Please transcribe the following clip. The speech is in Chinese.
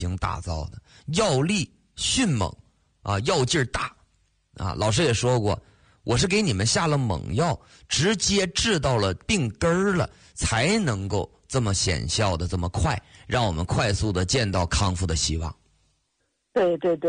经打造的，药力迅猛啊，药劲儿大啊。老师也说过，我是给你们下了猛药，直接治到了病根儿了，才能够这么显效的这么快，让我们快速的见到康复的希望。 对对对。